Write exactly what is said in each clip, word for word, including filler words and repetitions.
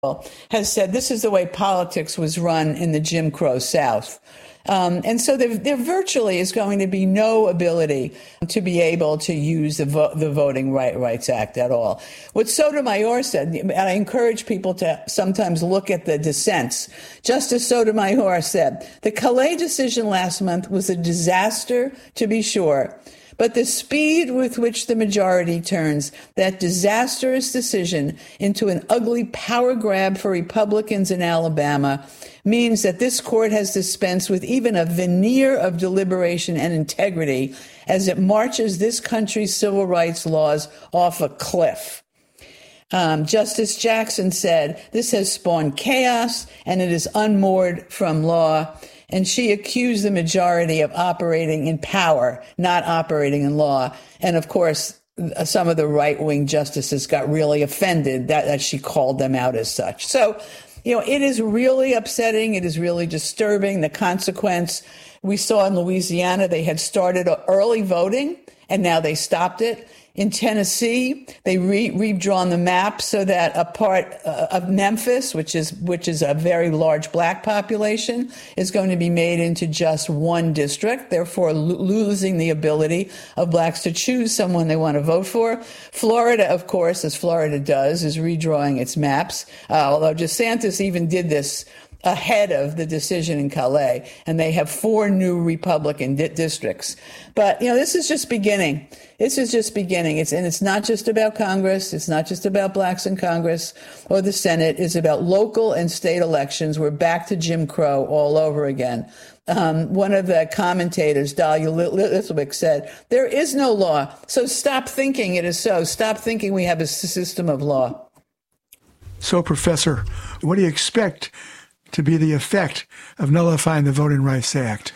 has said this is the way politics was run in the Jim Crow South. Um, and so there, there virtually is going to be no ability to be able to use the, vo- the Voting Right, Rights Act at all. What Sotomayor said, and I encourage people to sometimes look at the dissents. Justice Sotomayor said, the Calais decision last month was a disaster, to be sure. But the speed with which the majority turns that disastrous decision into an ugly power grab for Republicans in Alabama means that this court has dispensed with even a veneer of deliberation and integrity as it marches this country's civil rights laws off a cliff. Um, Justice Jackson said, this has spawned chaos and it is unmoored from law. And she accused the majority of operating in power, not operating in law. And of course, some of the right-wing justices got really offended that, that she called them out as such. So, you know, it is really upsetting. It is really disturbing. The consequence we saw in Louisiana, they had started early voting and now they stopped it. In Tennessee, they re- redrawn the map so that a part uh, of Memphis, which is which is a very large black population, is going to be made into just one district, therefore lo- losing the ability of blacks to choose someone they want to vote for. Florida, of course, as Florida does, is redrawing its maps, uh, although DeSantis even did this ahead of the decision in Calais, and they have four new Republican di- districts. But, you know, this is just beginning. This is just beginning. It's, and it's not just about Congress. It's not just about blacks in Congress or the Senate. It's about local and state elections. We're back to Jim Crow all over again. Um, one of the commentators, Dahlia Lithwick, said, there is no law, so stop thinking it is so. Stop thinking we have a system of law. So, Professor, what do you expect to be the effect of nullifying the Voting Rights Act?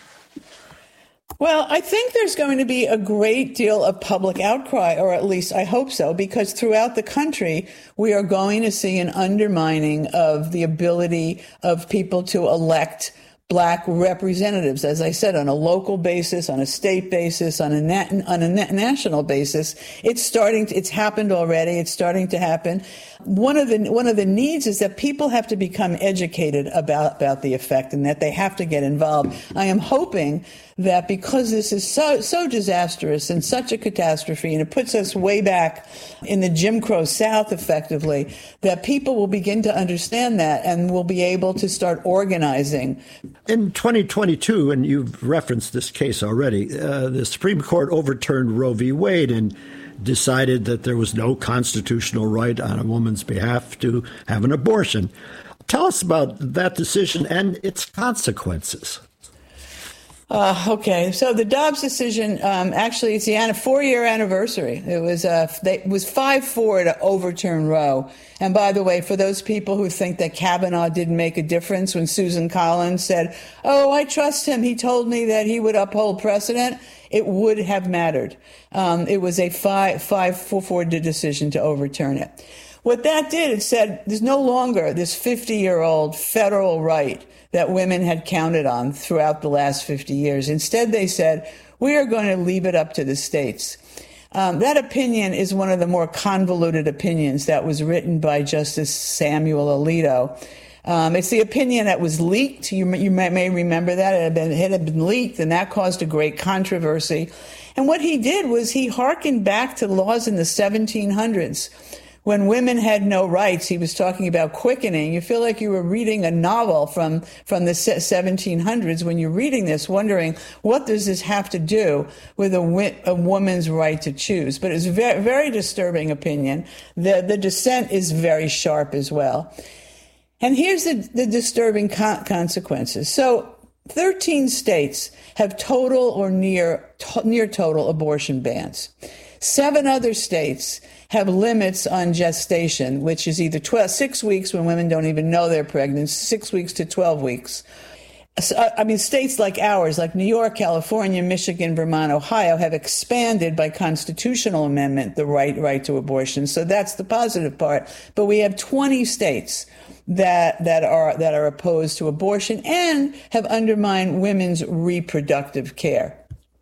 Well, I think there's going to be a great deal of public outcry, or at least I hope so, because throughout the country, we are going to see an undermining of the ability of people to elect black representatives, as I said, on a local basis, on a state basis, on a na- on a na- national basis. It's starting to, it's happened already. It's starting to happen. One of the one of the needs is that people have to become educated about about the effect and that they have to get involved. I am hoping that because this is so so disastrous and such a catastrophe, and it puts us way back in the Jim Crow South effectively, that people will begin to understand that and will be able to start organizing. In twenty twenty-two, and you've referenced this case already, uh, the Supreme Court overturned Roe v. Wade and decided that there was no constitutional right on a woman's behalf to have an abortion. Tell us about that decision and its consequences. Uh, okay, so the Dobbs decision, um, actually, it's the four-year anniversary. It was uh, they, it was five four to overturn Roe. And by the way, for those people who think that Kavanaugh didn't make a difference when Susan Collins said, oh, I trust him, he told me that he would uphold precedent, it would have mattered. Um, it was a five, five four, four decision to overturn it. What that did, it said there's no longer this fifty-year-old federal right that women had counted on throughout the last fifty years. Instead, they said, we are going to leave it up to the states. Um, that opinion is one of the more convoluted opinions that was written by Justice Samuel Alito. Um, it's the opinion that was leaked. You, you may, may remember that. It had, been, it had been leaked, and that caused a great controversy. And what he did was he hearkened back to laws in the seventeen hundreds. When women had no rights, he was talking about quickening. You feel like you were reading a novel from, from the seventeen hundreds when you're reading this, wondering, what does this have to do with a, a woman's right to choose? But it's a very, very disturbing opinion. The, the dissent is very sharp as well. And here's the, the disturbing co- consequences. So thirteen states have total or near, to, near total abortion bans. Seven other states have limits on gestation, which is either twelve, six weeks when women don't even know they're pregnant, six weeks to twelve weeks. So, I mean, states like ours, like New York, California, Michigan, Vermont, Ohio, have expanded by constitutional amendment the right right to abortion. So that's the positive part. But we have twenty states that that are that are opposed to abortion and have undermined women's reproductive care.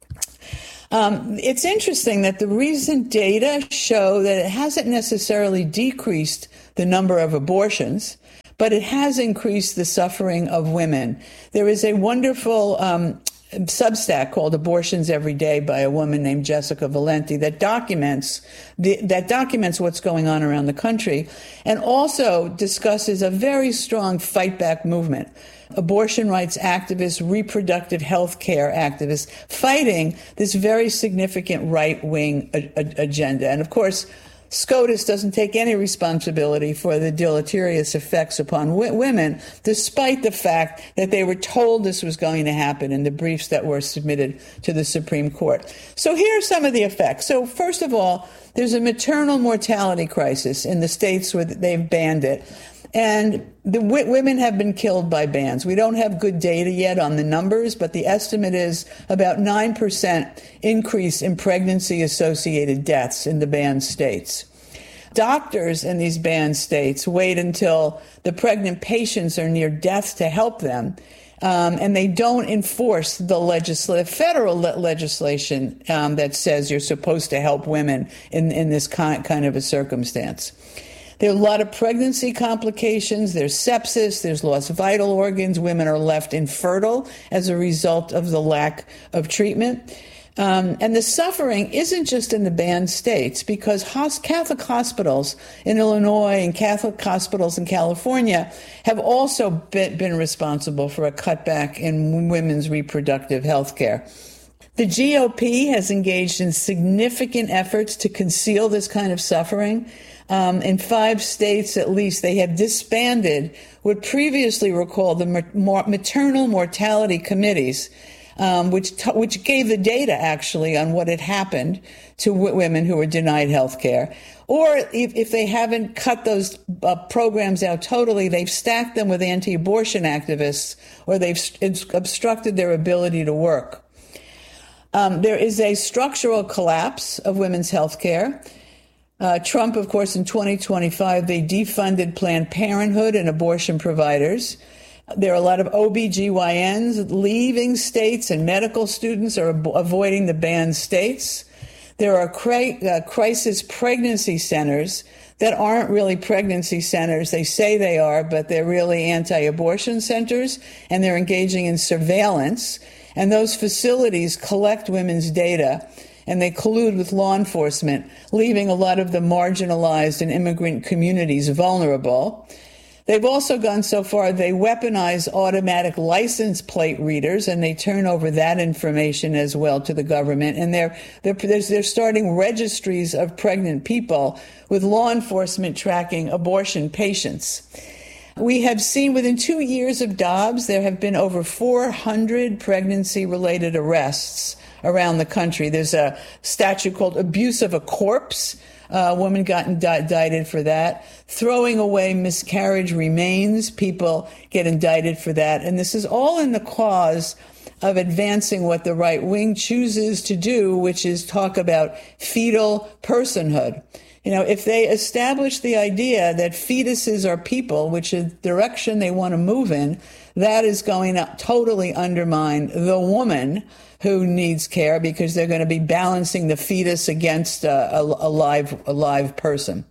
Um, it's interesting that the recent data show that it hasn't necessarily decreased the number of abortions. but it has increased the suffering of women. There is a wonderful um, Substack called Abortions Every Day by a woman named Jessica Valenti that documents the, that documents what's going on around the country, and also discusses a very strong fight back movement. Abortion rights activists, reproductive health care activists, fighting this very significant right-wing a- a- agenda. And of course, SCOTUS doesn't take any responsibility for the deleterious effects upon w- women, despite the fact that they were told this was going to happen in the briefs that were submitted to the Supreme Court. So here are some of the effects. So first of all, there's a maternal mortality crisis in the states where they've banned it. And the w- women have been killed by bans. We don't have good data yet on the numbers, but the estimate is about nine percent increase in pregnancy-associated deaths in the banned states. Doctors in these banned states wait until the pregnant patients are near death to help them, um, and they don't enforce the legisl- federal le- legislation um, that says you're supposed to help women in, in this kind, kind of a circumstance. There are a lot of pregnancy complications. There's sepsis. There's loss of vital organs. Women are left infertile as a result of the lack of treatment. Um, and the suffering isn't just in the banned states, because hos- Catholic hospitals in Illinois and Catholic hospitals in California have also been, been responsible for a cutback in women's reproductive health care. The G O P has engaged in significant efforts to conceal this kind of suffering. Um, in five states, at least, they have disbanded what previously were called the ma- maternal mortality committees, um, which t- which gave the data, actually, on what had happened to w- women who were denied health care. Or if, if they haven't cut those uh, programs out totally, they've stacked them with anti-abortion activists, or they've st- obstructed their ability to work. Um, there is a structural collapse of women's health care. Uh, Trump, of course, in twenty twenty-five, they defunded Planned Parenthood and abortion providers. There are a lot of O B G Y Ns leaving states, and medical students are ab- avoiding the banned states. There are cri- uh, crisis pregnancy centers that aren't really pregnancy centers. They say they are, but they're really anti-abortion centers, and they're engaging in surveillance. And those facilities collect women's data, and they collude with law enforcement, leaving a lot of the marginalized and immigrant communities vulnerable. They've also gone so far, they weaponize automatic license plate readers, and they turn over that information as well to the government. And they're, they're, they're starting registries of pregnant people, with law enforcement tracking abortion patients. We have seen within two years of Dobbs, there have been over four hundred pregnancy-related arrests around the country. There's a statute called abuse of a corpse. A uh, woman got indicted for that. Throwing away miscarriage remains. People get indicted for that. And this is all in the cause of advancing what the right wing chooses to do, which is talk about fetal personhood. You know, if they establish the idea that fetuses are people, which is the direction they want to move in, that is going to totally undermine the woman who needs care, because they're going to be balancing the fetus against a, a, a live, a live person.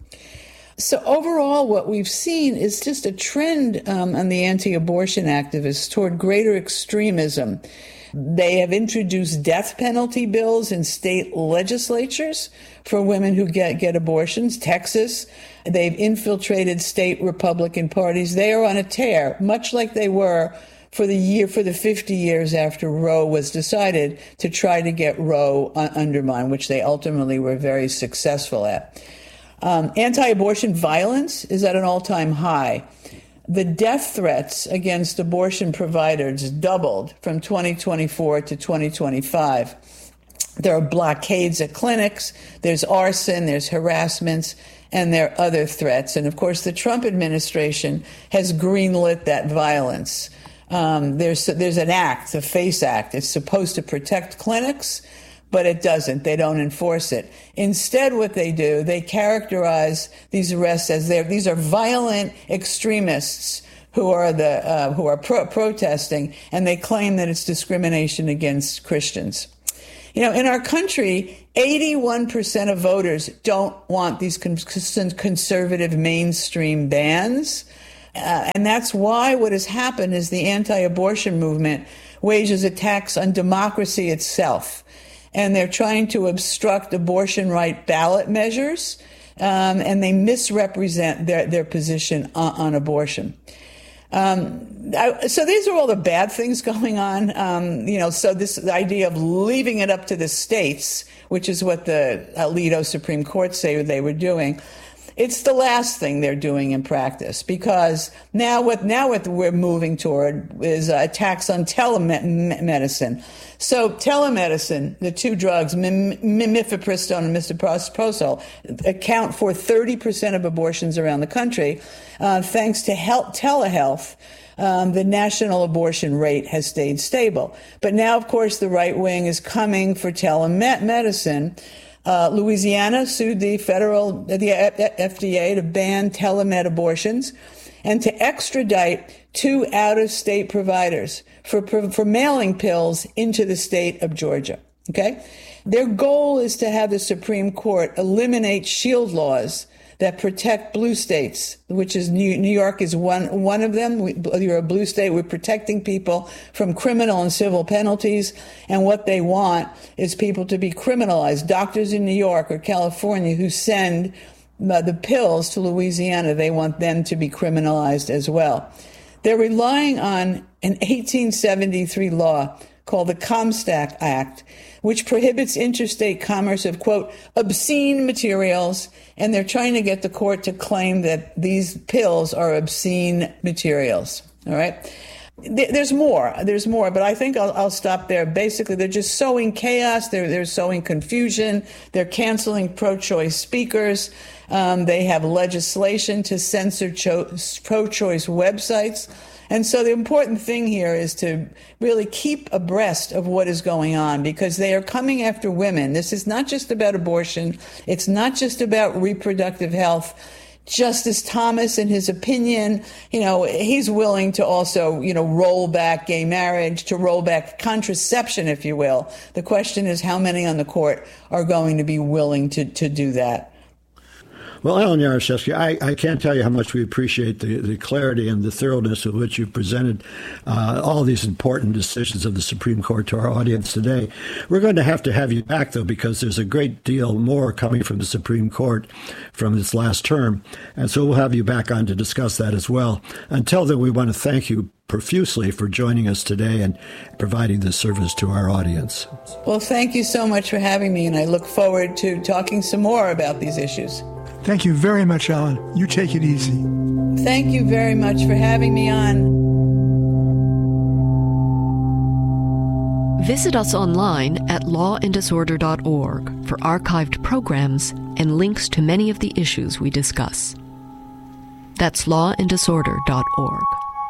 So overall, what we've seen is just a trend um, on the anti-abortion activists toward greater extremism. They have introduced death penalty bills in state legislatures for women who get, get abortions. Texas, they've infiltrated state Republican parties. They are on a tear, much like they were for the year, for the fifty years after Roe was decided, to try to get Roe undermined, which they ultimately were very successful at. Um, anti-abortion violence is at an all-time high. The death threats against abortion providers doubled from twenty twenty-four to twenty twenty-five. There are blockades at clinics, there's arson, there's harassments, and there are other threats. And of course, the Trump administration has greenlit that violence. Um, there's there's an act, the FACE Act. It's supposed to protect clinics, but it doesn't. They don't enforce it. Instead, what they do, they characterize these arrests as they're, these are violent extremists who are the uh, who are pro- protesting, and they claim that it's discrimination against Christians. You know, in our country, eighty-one percent of voters don't want these con- conservative mainstream bans. Uh, and that's why what has happened is the anti-abortion movement wages attacks on democracy itself. And they're trying to obstruct abortion right ballot measures, um, and they misrepresent their, their position on, on abortion. Um, I, so these are all the bad things going on. Um, you know, so this idea of leaving it up to the states, which is what the Alito Supreme Court say they were doing, it's the last thing they're doing in practice, because now what now what we're moving toward is uh, attacks on telemedicine. So telemedicine, the two drugs, mifepristone and misoprostol, account for thirty percent of abortions around the country. Uh, thanks to health, telehealth, um, the national abortion rate has stayed stable. But now, of course, the right wing is coming for telemedicine. Uh, Louisiana sued the federal, the F D A to ban telemed abortions and to extradite two out-of-state providers for, for mailing pills into the state of Georgia. Okay? Their goal is to have the Supreme Court eliminate shield laws that protect blue states, which is New, New York is one, one of them. We, you're a blue state. We're protecting people from criminal and civil penalties. And what they want is people to be criminalized. Doctors in New York or California who send uh, the pills to Louisiana, they want them to be criminalized as well. They're relying on an eighteen seventy-three law called the Comstock Act, which prohibits interstate commerce of, quote, obscene materials. And they're trying to get the court to claim that these pills are obscene materials. All right. There's more. There's more. But I think I'll, I'll stop there. Basically, they're just sowing chaos. They're, they're sowing confusion. They're canceling pro-choice speakers. Um, they have legislation to censor cho- pro-choice websites. And so the important thing here is to really keep abreast of what is going on, because they are coming after women. This is not just about abortion. It's not just about reproductive health. Justice Thomas, in his opinion, you know, he's willing to also, you know, roll back gay marriage, to roll back contraception, if you will. The question is how many on the court are going to be willing to, to do that. Well, Ellen Yaroshevsky, I, I can't tell you how much we appreciate the, the clarity and the thoroughness with which you've presented uh, all these important decisions of the Supreme Court to our audience today. We're going to have to have you back, though, because there's a great deal more coming from the Supreme Court from this last term. And so we'll have you back on to discuss that as well. Until then, we want to thank you profusely for joining us today and providing this service to our audience. Well, thank you so much for having me, and I look forward to talking some more about these issues. Thank you very much, Ellen. You take it easy. Thank you very much for having me on. Visit us online at law and disorder dot org for archived programs and links to many of the issues we discuss. That's law and disorder dot org.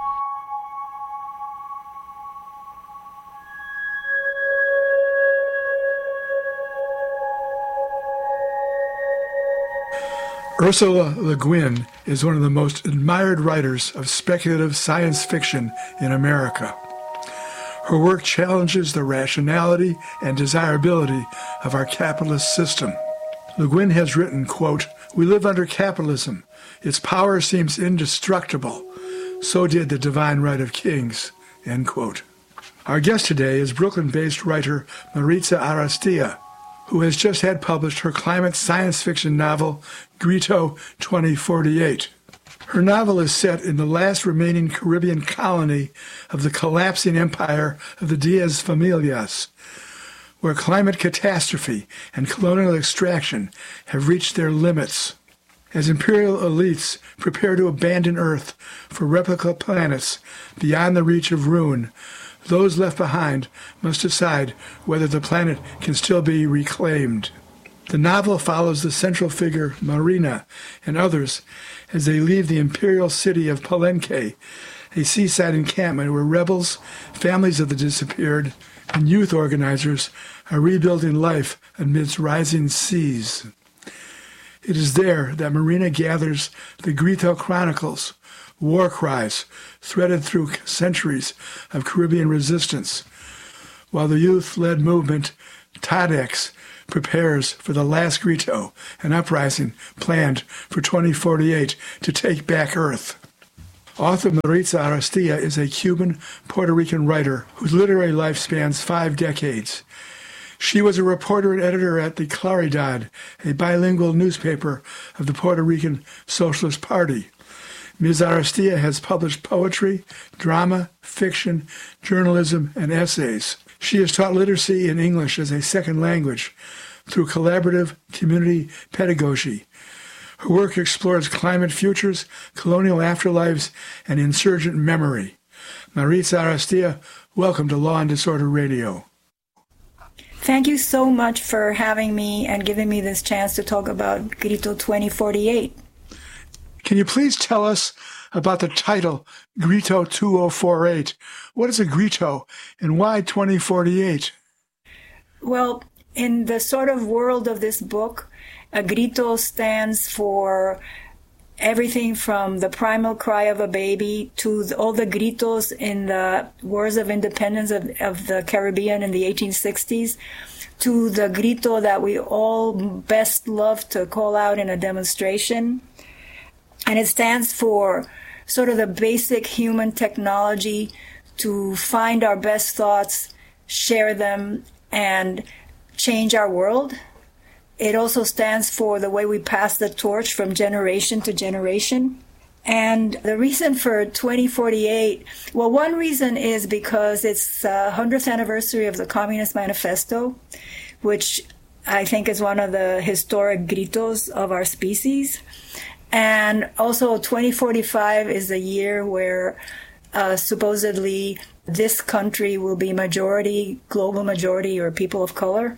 Ursula Le Guin is one of the most admired writers of speculative science fiction in America. Her work challenges the rationality and desirability of our capitalist system. Le Guin has written, quote, "We live under capitalism. Its power seems indestructible. So did the divine right of kings," end quote. Our guest today is Brooklyn-based writer Maritza Ariztía, who has just had published her climate science fiction novel, Grito twenty forty-eight. Her novel is set in the last remaining Caribbean colony of the collapsing empire of the Diaz Familias, where climate catastrophe and colonial extraction have reached their limits. As imperial elites prepare to abandon Earth for replica planets beyond the reach of ruin, those left behind must decide whether the planet can still be reclaimed. The novel follows the central figure, Marina, and others as they leave the imperial city of Palenque, a seaside encampment where rebels, families of the disappeared, and youth organizers are rebuilding life amidst rising seas. It is there that Marina gathers the Grito Chronicles, war cries threaded through centuries of Caribbean resistance, while the youth-led movement, Tadex, prepares for the last Grito, an uprising planned for twenty forty-eight to take back Earth. Author Maritza Ariztía is a Cuban-Puerto Rican writer whose literary life spans five decades. She was a reporter and editor at the Claridad, a bilingual newspaper of the Puerto Rican Socialist Party. Miz Ariztía has published poetry, drama, fiction, journalism, and essays. She has taught literacy in English as a second language through collaborative community pedagogy. Her work explores climate futures, colonial afterlives, and insurgent memory. Maritza Ariztía, welcome to Law and Disorder Radio. Thank you so much for having me and giving me this chance to talk about Grito twenty forty-eight. Can you please tell us about the title, Grito two thousand forty-eight? What is a Grito, and why twenty forty-eight? Well, in the sort of world of this book, a Grito stands for everything from the primal cry of a baby to the, all the gritos in the wars of independence of, of the Caribbean in the eighteen sixties, to the grito that we all best love to call out in a demonstration. And it stands for sort of the basic human technology to find our best thoughts, share them, and change our world. It also stands for the way we pass the torch from generation to generation. And the reason for twenty forty-eight, well, one reason is because it's the one hundredth anniversary of the Communist Manifesto, which I think is one of the historic gritos of our species. And also twenty forty-five is a year where uh, supposedly this country will be majority, global majority, or people of color.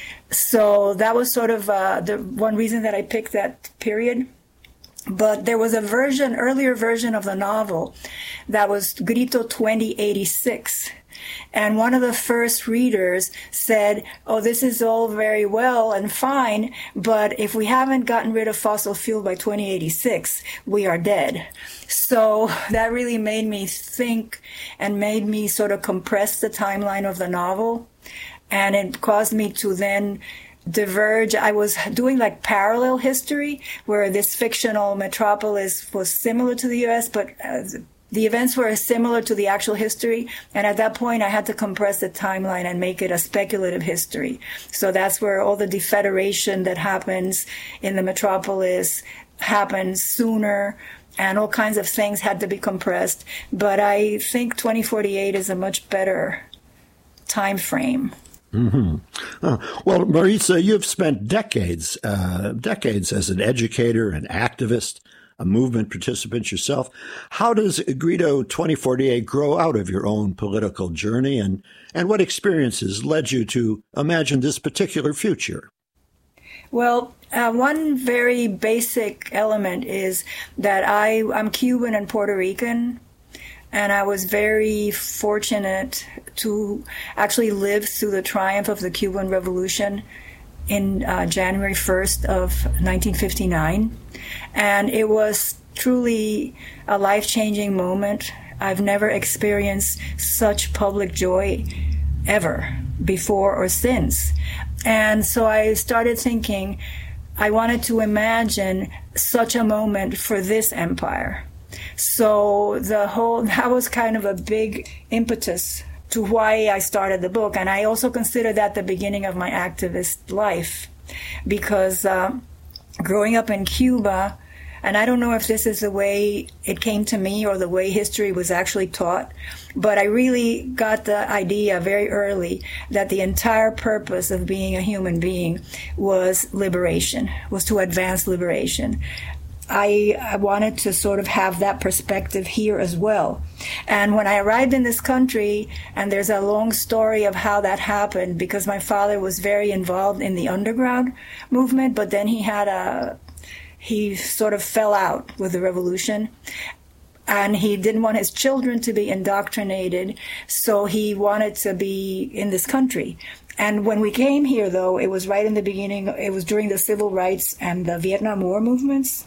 So that was sort of uh, the one reason that I picked that period. But there was a version, earlier version of the novel that was Grito twenty eighty-six. And one of the first readers said, oh, this is all very well and fine, but if we haven't gotten rid of fossil fuel by twenty eighty-six, we are dead. So that really made me think and made me sort of compress the timeline of the novel. And it caused me to then diverge. I was doing like parallel history where this fictional metropolis was similar to the U S, but uh, the events were similar to the actual history. And at that point, I had to compress the timeline and make it a speculative history. So that's where all the defederation that happens in the metropolis happens sooner, and all kinds of things had to be compressed. But I think twenty forty-eight is a much better time frame. Mm-hmm. Uh, well, Maritza, you've spent decades, uh, decades as an educator, an activist, a movement participant yourself. How does Grito twenty forty-eight grow out of your own political journey, and, and what experiences led you to imagine this particular future? Well, uh, one very basic element is that I, I'm Cuban and Puerto Rican. And I was very fortunate to actually live through the triumph of the Cuban Revolution in uh, January first of nineteen fifty-nine. And it was truly a life-changing moment. I've never experienced such public joy ever, before or since. And so I started thinking, I wanted to imagine such a moment for this empire. So the whole, that was kind of a big impetus to why I started the book. And I also consider that the beginning of my activist life, because uh, growing up in Cuba, and I don't know if this is the way it came to me or the way history was actually taught, but I really got the idea very early that the entire purpose of being a human being was liberation, was to advance liberation. I, I wanted to sort of have that perspective here as well. And when I arrived in this country, and there's a long story of how that happened, because my father was very involved in the underground movement, but then he had a, he sort of fell out with the revolution. And he didn't want his children to be indoctrinated, so he wanted to be in this country. And when we came here, though, it was right in the beginning, it was during the civil rights and the Vietnam War movements.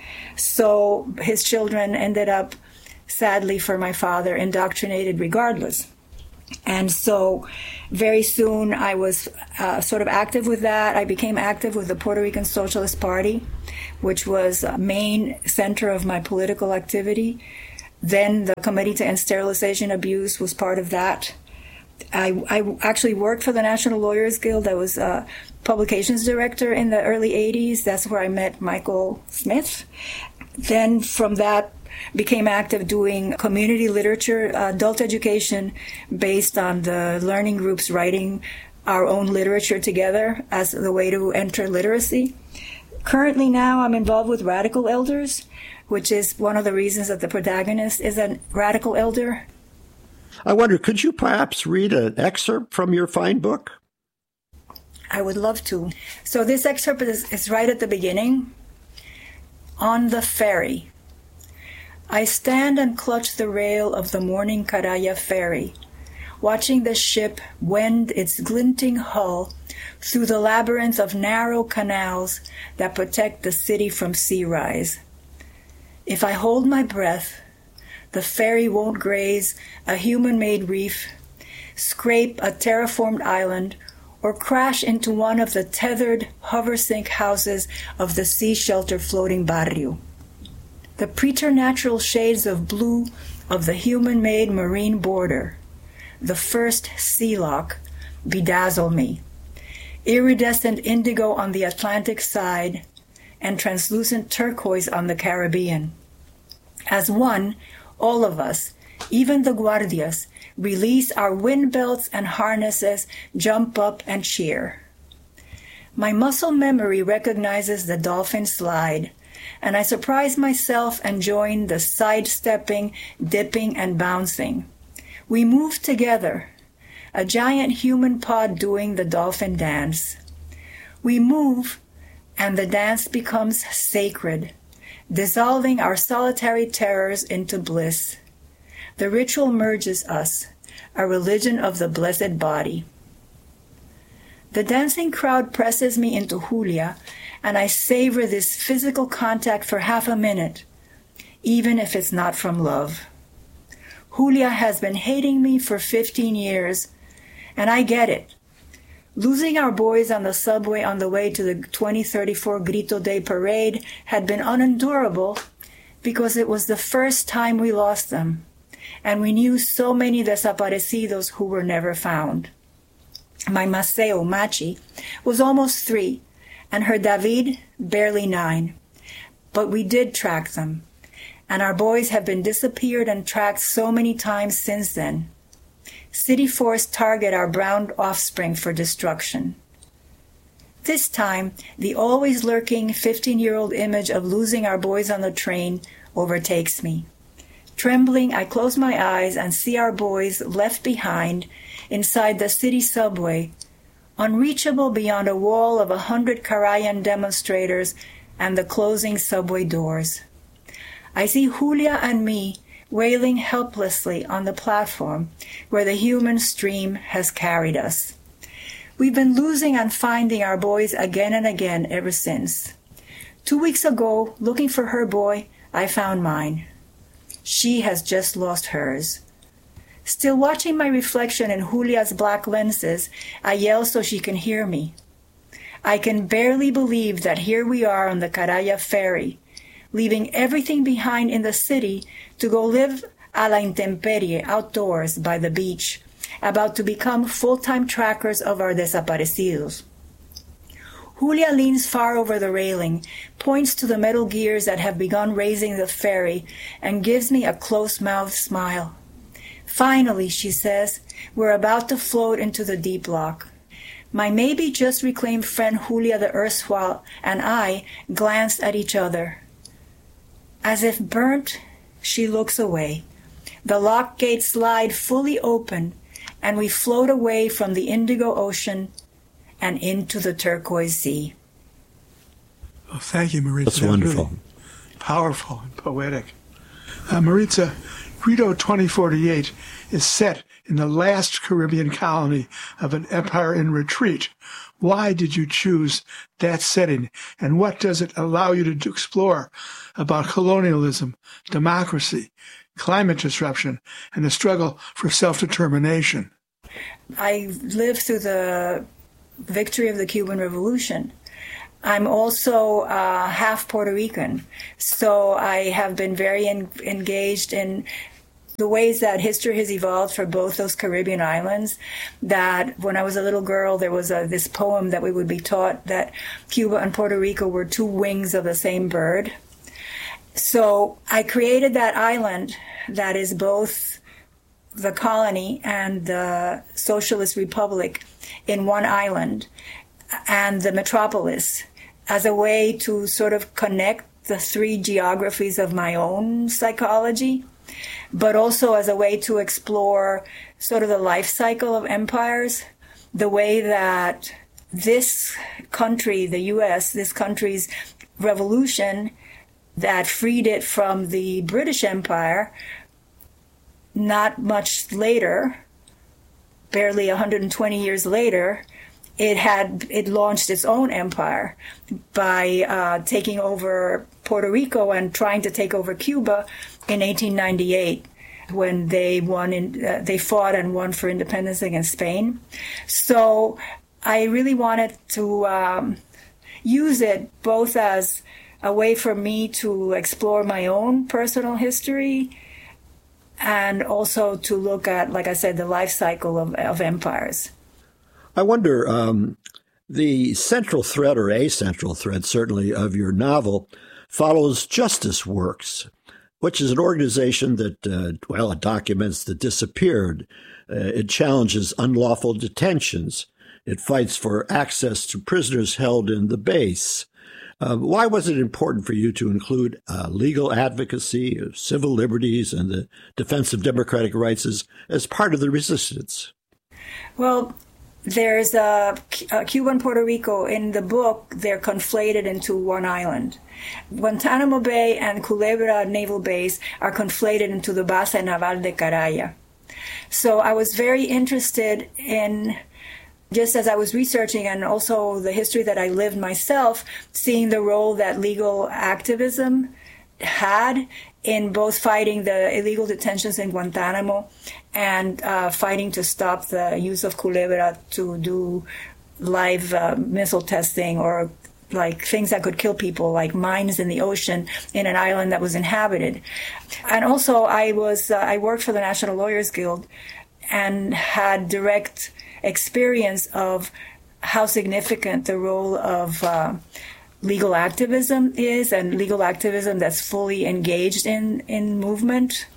So his children ended up, sadly for my father, indoctrinated regardless. And so very soon I was uh, sort of active with that. I became active with the Puerto Rican Socialist Party, which was a main center of my political activity. Then the Committee to End Sterilization Abuse was part of that. I, I actually worked for the National Lawyers Guild. I was a publications director in the early eighties. That's where I met Michael Smith. Then from that, became active doing community literature, uh, adult education based on the learning groups writing our own literature together as the way to enter literacy. Currently now I'm involved with Radical Elders, which is one of the reasons that the protagonist is a radical elder. I wonder, could you perhaps read an excerpt from your fine book? I would love to. So this excerpt is, is right at the beginning. On the ferry. I stand and clutch the rail of the morning Caraya ferry, watching the ship wend its glinting hull through the labyrinth of narrow canals that protect the city from sea rise. If I hold my breath, the ferry won't graze a human-made reef, scrape a terraformed island, or crash into one of the tethered hover-sink houses of the sea-shelter floating barrio. The preternatural shades of blue of the human-made marine border, the first sea lock, bedazzle me. Iridescent indigo on the Atlantic side and translucent turquoise on the Caribbean. As one, all of us, even the guardias, release our wind belts and harnesses, jump up and cheer. My muscle memory recognizes the dolphin slide, and I surprise myself and join the sidestepping, dipping, and bouncing. We move together, a giant human pod doing the dolphin dance. We move, and the dance becomes sacred, dissolving our solitary terrors into bliss. The ritual merges us, a religion of the blessed body. The dancing crowd presses me into Julia, and I savor this physical contact for half a minute, even if it's not from love. Julia has been hating me for fifteen years, and I get it. Losing our boys on the subway on the way to the twenty thirty-four Grito Day parade had been unendurable because it was the first time we lost them, and we knew so many desaparecidos who were never found. My Maceo, Machi, was almost three, and her David barely nine. But we did track them, and our boys have been disappeared and tracked so many times since then. City force target our brown offspring for destruction. This time, the always lurking fifteen-year-old image of losing our boys on the train overtakes me. Trembling, I close my eyes and see our boys left behind inside the city subway, unreachable beyond a wall of a hundred Carayan demonstrators and the closing subway doors. I see Julia and me wailing helplessly on the platform where the human stream has carried us. We've been losing and finding our boys again and again ever since. Two weeks ago, looking for her boy, I found mine. She has just lost hers. Still watching my reflection in Julia's black lenses, I yell so she can hear me. I can barely believe that here we are on the Caraya ferry, leaving everything behind in the city to go live a la intemperie outdoors by the beach, about to become full-time trackers of our desaparecidos. Julia leans far over the railing, points to the metal gears that have begun raising the ferry, and gives me a close-mouthed smile. Finally, she says, we're about to float into the deep lock. My maybe just reclaimed friend Julia the erstwhile and I glanced at each other. As if burnt, she looks away. The lock gates slide fully open, and we float away from the indigo ocean and into the turquoise sea. Oh, thank you, Maritza. That's wonderful. Really powerful and poetic. Uh, Maritza, Grito twenty forty-eight is set in the last Caribbean colony of an empire in retreat. Why did you choose that setting, and what does it allow you to explore about colonialism, democracy, climate disruption, and the struggle for self-determination? I lived through the victory of the Cuban Revolution. I'm also uh, half Puerto Rican, so I have been very en- engaged in the ways that history has evolved for both those Caribbean islands. That when I was a little girl, there was a, this poem that we would be taught that Cuba and Puerto Rico were two wings of the same bird. So I created that island that is both the colony and the Socialist Republic in one island, and the metropolis, as a way to sort of connect the three geographies of my own psychology, but also as a way to explore sort of the life cycle of empires, the way that this country, the U S, this country's revolution that freed it from the British Empire, not much later, barely one hundred twenty years later, it had it launched its own empire by uh, taking over Puerto Rico and trying to take over Cuba in eighteen ninety-eight, when they won in, uh, they fought and won for independence against Spain. So I really wanted to um, use it both as a way for me to explore my own personal history, and also to look at, like I said, the life cycle of, of empires. I wonder, um, the central thread, or a central thread, certainly, of your novel follows Justice Works, which is an organization that, uh, well, it documents the disappeared. Uh, it challenges unlawful detentions. It fights for access to prisoners held in the base. Uh, why was it important for you to include uh, legal advocacy, civil liberties, and the defense of democratic rights as, as part of the resistance? Well, there's a, a Cuba and Puerto Rico in the book. They're conflated into one island. Guantanamo Bay and Culebra Naval Base are conflated into the Base Naval de Caraya. So I was very interested in, just as I was researching, and also the history that I lived myself, seeing the role that legal activism had in both fighting the illegal detentions in Guantanamo and uh, fighting to stop the use of Culebra to do live uh, missile testing, or like things that could kill people, like mines in the ocean in an island that was inhabited. And also I was uh, I worked for the National Lawyers Guild and had direct experience of how significant the role of uh, legal activism is, and legal activism that's fully engaged in, in movement.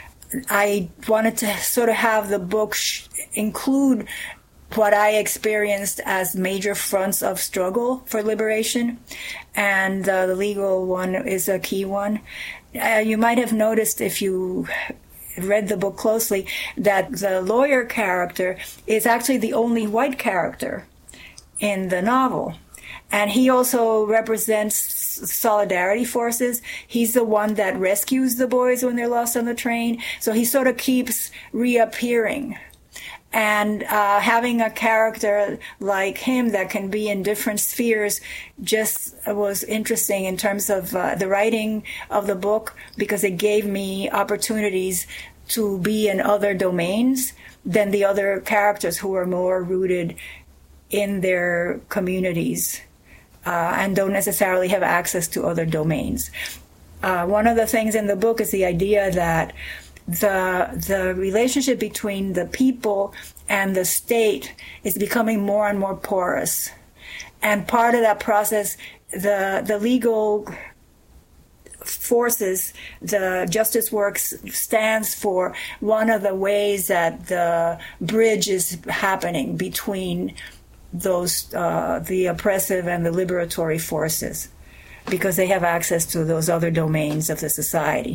I wanted to sort of have the book sh- include what I experienced as major fronts of struggle for liberation, and uh, the legal one is a key one. Uh, you might have noticed, if you read the book closely, that the lawyer character is actually the only white character in the novel. And he also represents solidarity forces. He's the one that rescues the boys when they're lost on the train. So he sort of keeps reappearing. And uh, having a character like him that can be in different spheres just was interesting in terms of uh, the writing of the book, because it gave me opportunities to be in other domains than the other characters who are more rooted in their communities uh, and don't necessarily have access to other domains. Uh, one of the things in the book is the idea that the the relationship between the people and the state is becoming more and more porous. And part of that process, the the legal forces, the Justice Works stands for one of the ways that the bridge is happening between those uh, the oppressive and the liberatory forces, because they have access to those other domains of the society.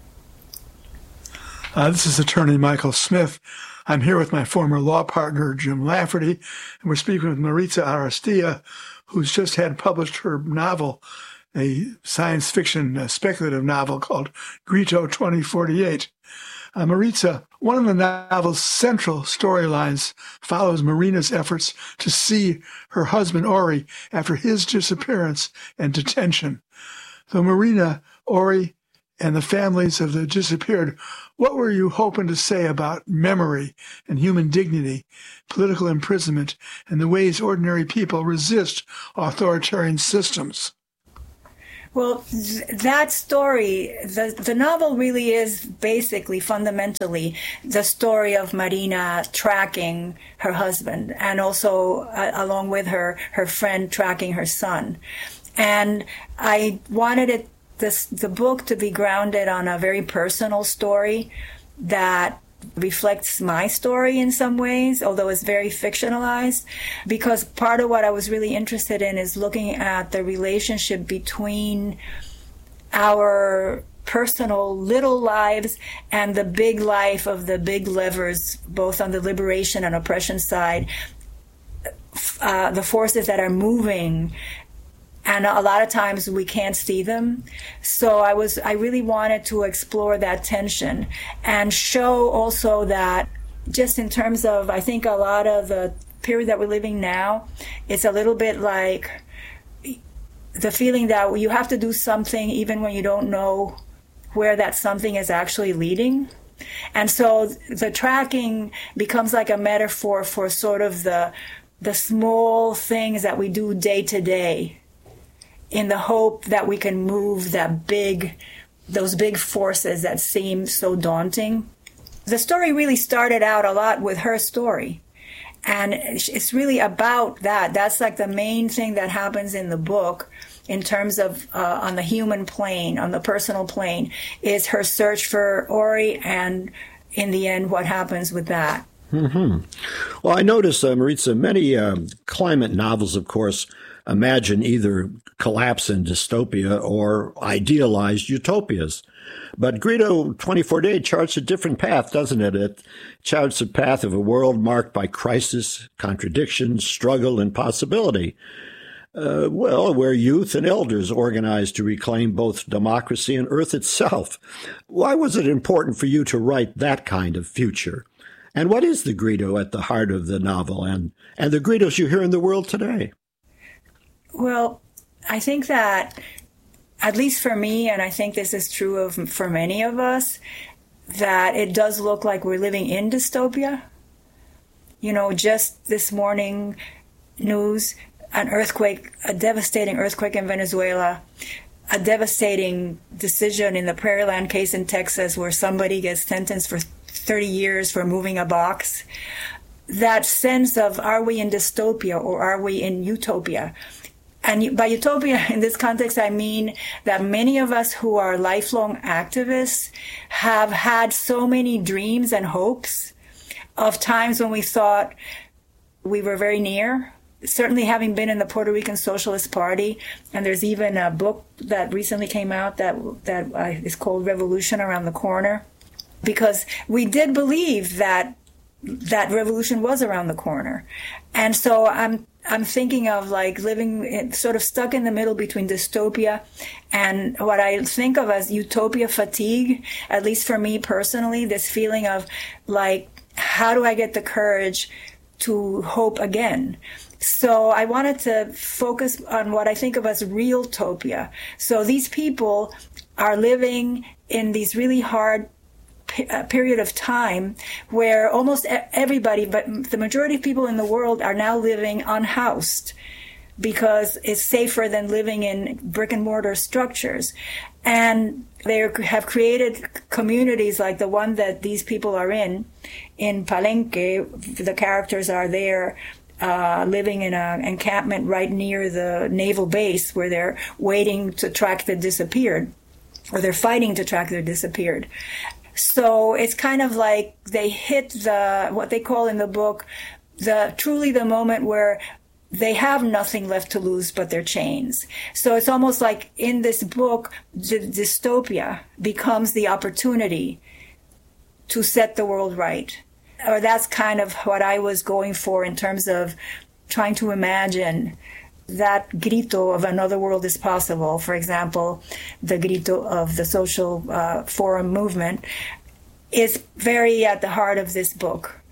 Uh, this is attorney Michael Smith. I'm here with my former law partner, Jim Lafferty, and we're speaking with Maritza Ariztía, who's just had published her novel, a science fiction a speculative novel called Grito twenty forty-eight. Uh, Maritza, one of the novel's central storylines follows Marina's efforts to see her husband, Ori, after his disappearance and detention. So Marina, Ori, and the families of the disappeared, what were you hoping to say about memory and human dignity, political imprisonment, and the ways ordinary people resist authoritarian systems? Well, th- that story, the, the novel really is basically, fundamentally, the story of Marina tracking her husband and also, uh, along with her, her friend tracking her son. And I wanted it, this, the book to be grounded on a very personal story that reflects my story in some ways, although it's very fictionalized, because part of what I was really interested in is looking at the relationship between our personal little lives and the big life of the big levers, both on the liberation and oppression side, uh, the forces that are moving. And a lot of times we can't see them. So I was, I really wanted to explore that tension and show also that just in terms of, I think a lot of the period that we're living now, it's a little bit like the feeling that you have to do something even when you don't know where that something is actually leading. And so the tracking becomes like a metaphor for sort of the, the small things that we do day to day, in the hope that we can move that big, those big forces that seem so daunting. The story really started out a lot with her story. And it's really about that. That's like the main thing that happens in the book in terms of uh, on the human plane, on the personal plane, is her search for Ori and in the end what happens with that. Mm-hmm. Well, I noticed, uh, Maritza, many um, climate novels, of course, imagine either collapse and dystopia or idealized utopias. But Grito twenty forty-eight charts a different path, doesn't it? It charts a path of a world marked by crisis, contradiction, struggle, and possibility. Uh, well, where youth and elders organize to reclaim both democracy and Earth itself. Why was it important for you to write that kind of future? And what is the Grito at the heart of the novel and, and the Gritos you hear in the world today? Well, I think that, at least for me, and I think this is true of for many of us, that it does look like we're living in dystopia. You know, just this morning, news, an earthquake, a devastating earthquake in Venezuela, a devastating decision in the Prairieland case in Texas where somebody gets sentenced for thirty years for moving a box. That sense of, are we in dystopia or are we in utopia? And by utopia, in this context, I mean that many of us who are lifelong activists have had so many dreams and hopes of times when we thought we were very near. Certainly having been in the Puerto Rican Socialist Party, and there's even a book that recently came out that that uh, is called Revolution Around the Corner, because we did believe that that revolution was around the corner. And so I'm I'm thinking of like living in, sort of stuck in the middle between dystopia and what I think of as utopia fatigue, at least for me personally, this feeling of like, how do I get the courage to hope again? So I wanted to focus on what I think of as real topia. So these people are living in these really hard a period of time where almost everybody, but the majority of people in the world are now living unhoused because it's safer than living in brick and mortar structures. And they have created communities like the one that these people are in, in Palenque. The characters are there uh, living in an encampment right near the naval base where they're waiting to track the disappeared, or they're fighting to track the disappeared. So it's kind of like they hit the, what they call in the book, the truly the moment where they have nothing left to lose but their chains. So it's almost like in this book, the dystopia becomes the opportunity to set the world right. Or that's kind of what I was going for in terms of trying to imagine that grito of another world is possible. For example, the grito of the social uh, forum movement is very at the heart of this book.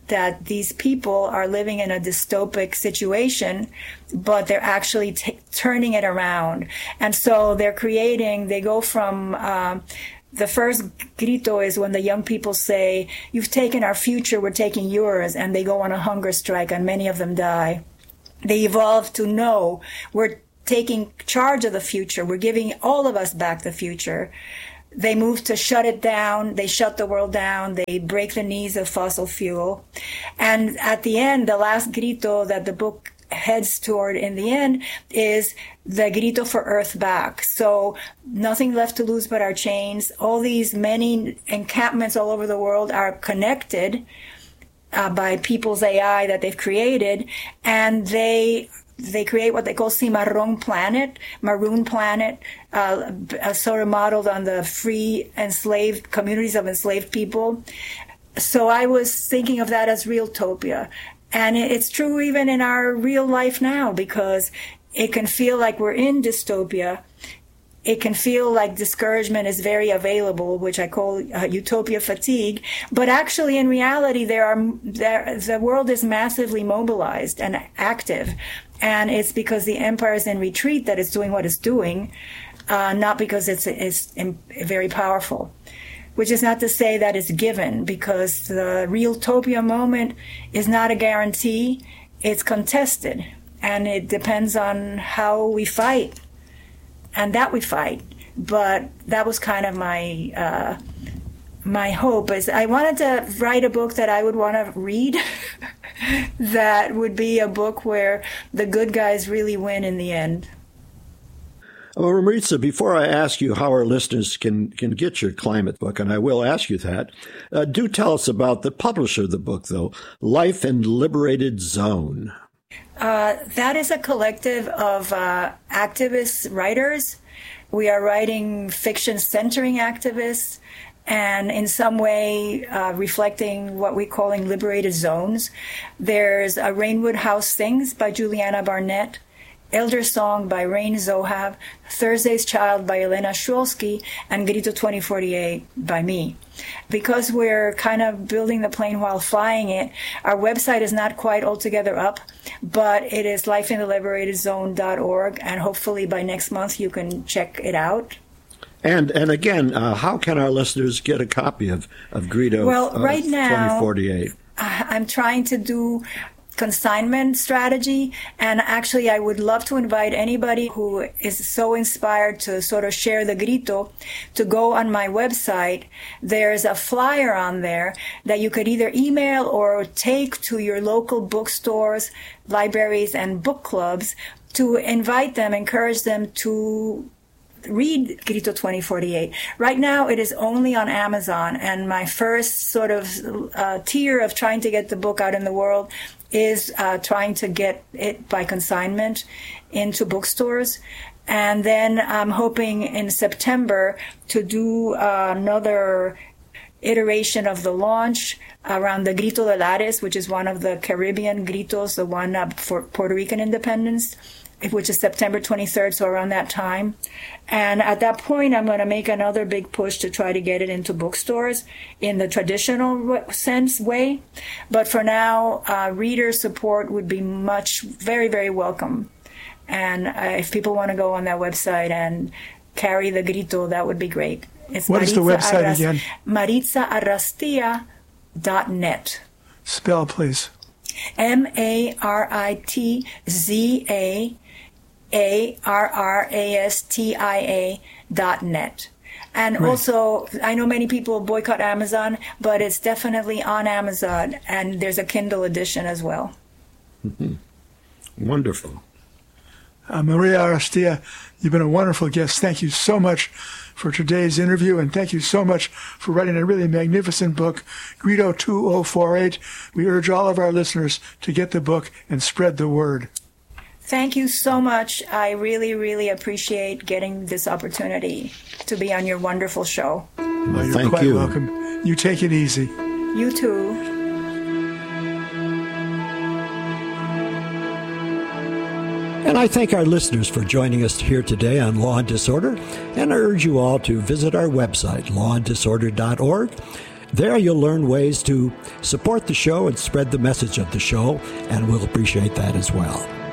that these people are living in a dystopic situation, but they're actually t- turning it around. And so they're creating, they go from, um, the first grito is when the young people say, "You've taken our future, we're taking yours," and they go on a hunger strike, and many of them die. They evolve to know, we're taking charge of the future, we're giving all of us back the future. They move to shut it down, they shut the world down, they break the knees of fossil fuel. And at the end, the last grito that the book heads toward in the end is the grito for Earth back. So nothing left to lose but our chains. All these many encampments all over the world are connected uh, by people's A I that they've created, and they they create what they call Cimarron Planet, Maroon Planet, uh, uh, sort of modeled on the free enslaved communities of enslaved people. So I was thinking of that as Realtopia. And it's true even in our real life now, because it can feel like we're in dystopia. It can feel like discouragement is very available, which I call uh, utopia fatigue. But actually, in reality, there are there, the world is massively mobilized and active. And it's because the empire is in retreat that it's doing what it's doing, uh, not because it's, it's very powerful. Which is not to say that it's given, because the Realtopia moment is not a guarantee. It's contested, and it depends on how we fight, and that we fight. But that was kind of my uh, my hope. Is I wanted to write a book that I would want to read, that would be a book where the good guys really win in the end. Well, Maritza, before I ask you how our listeners can, can get your climate book, and I will ask you that, uh, do tell us about the publisher of the book, though, Life in Liberated Zone. Uh, that is a collective of uh, activist writers. We are writing fiction centering activists and in some way uh, reflecting what we're calling liberated zones. There's a Rainwood House Sings by Juliana Barnett, Elder Song by Rain Zohab, Thursday's Child by Elena Shulsky, and Grito twenty forty-eight by me. Because we're kind of building the plane while flying it, our website is not quite altogether up, but it is life in the liberated zone dot org, and hopefully by next month you can check it out. And and again, uh, how can our listeners get a copy of, of Grito well, uh, right now, twenty forty-eight? I'm trying to do consignment strategy, and actually I would love to invite anybody who is so inspired to sort of share the grito to go on my website. There's a flyer on there that you could either email or take to your local bookstores, libraries, and book clubs to invite them, encourage them to read Grito twenty forty-eight. Right now it is only on Amazon, and my first sort of uh, tier of trying to get the book out in the world is uh, trying to get it by consignment into bookstores. And then I'm hoping in September to do uh, another iteration of the launch around the Grito de Lares, which is one of the Caribbean gritos, the one uh, for Puerto Rican independence, which is September twenty-third, so around that time. And at that point, I'm going to make another big push to try to get it into bookstores in the traditional sense way. But for now, uh, reader support would be much, very, very welcome. And uh, if people want to go on that website and carry the grito, that would be great. It's what Maritza is the website Arras- again? Maritza Arrastia dot net. Spell, please. M A R I T Z A A R R A S T I A dot net. And right. Also, I know many people boycott Amazon, but it's definitely on Amazon, and there's a Kindle edition as well. Mm-hmm. Wonderful. Uh, Maria Arrastia, you've been a wonderful guest. Thank you so much for today's interview, and thank you so much for writing a really magnificent book, Grito two thousand forty-eight. We urge all of our listeners to get the book and spread the word. Thank you so much. I really, really appreciate getting this opportunity to be on your wonderful show. Well, you're Thank quite you. welcome. You take it easy. You too. And I thank our listeners for joining us here today on Law and Disorder, and I urge you all to visit our website, law and disorder dot org, There you'll learn ways to support the show and spread the message of the show, and we'll appreciate that as well.